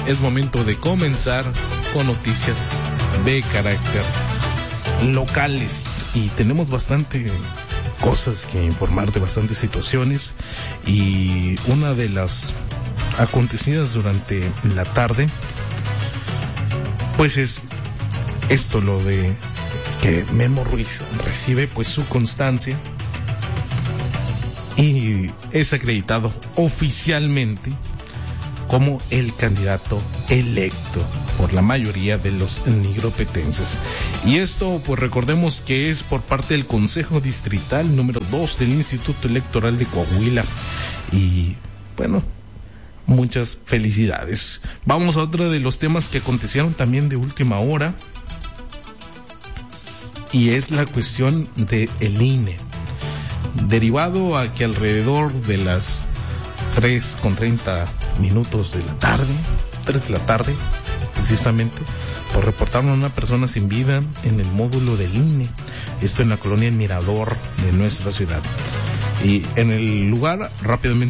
es momento de comenzar con noticias de carácter locales y tenemos bastante cosas que informar, de bastantes situaciones, y una de las acontecidas durante la tarde pues es esto, lo de que Memo Ruiz recibe pues su constancia y es acreditado oficialmente como el candidato electo por la mayoría de los nigropetenses. Y esto, pues recordemos que es por parte del Consejo Distrital número 2 del Instituto Electoral de Coahuila. Y bueno, muchas felicidades. Vamos a otro de los temas que acontecieron también de última hora, y es la cuestión de el INE. Derivado a que alrededor de las 3:30 de la tarde, 3 de la tarde, precisamente, pues reportaron a una persona sin vida en el módulo del INE, esto en la colonia El Mirador de nuestra ciudad. Y en el lugar rápidamente